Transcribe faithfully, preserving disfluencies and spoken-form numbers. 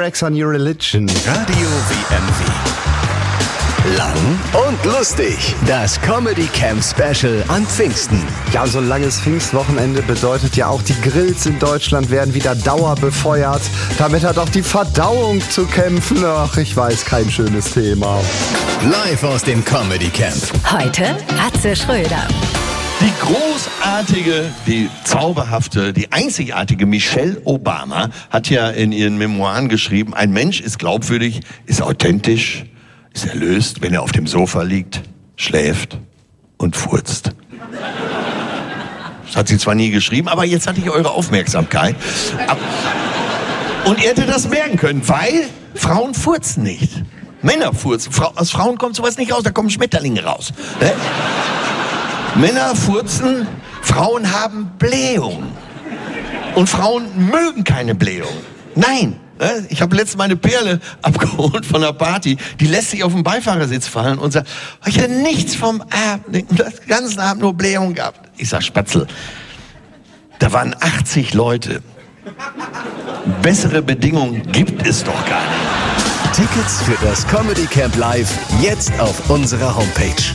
Tracks on Your Religion. Radio W M W. Lang und lustig. Das Comedy Camp Special an Pfingsten. Ja, so ein langes Pfingstwochenende bedeutet ja auch, die Grills in Deutschland werden wieder dauerbefeuert. Damit hat auch die Verdauung zu kämpfen. Ach, ich weiß, kein schönes Thema. Live aus dem Comedy Camp. Heute Atze Schröder. Die großartige, die zauberhafte, die einzigartige Michelle Obama hat ja in ihren Memoiren geschrieben, ein Mensch ist glaubwürdig, ist authentisch, ist erlöst, wenn er auf dem Sofa liegt, schläft und furzt. Das hat sie zwar nie geschrieben, aber jetzt hatte ich eure Aufmerksamkeit. Und ihr hättet das merken können, weil Frauen furzen nicht. Männer furzen. Aus Frauen kommt sowas nicht raus, da kommen Schmetterlinge raus. Ne? Männer furzen, Frauen haben Blähung. Und Frauen mögen keine Blähung. Nein. Ich habe letztens meine Perle abgeholt von einer Party. Die lässt sich auf den Beifahrersitz fallen und sagt, ich hätte nichts vom Abend, den ganzen Abend nur Blähung gehabt. Ich sag, Spatzel, da waren achtzig Leute. Bessere Bedingungen gibt es doch gar nicht. Tickets für das Comedy Camp Live jetzt auf unserer Homepage.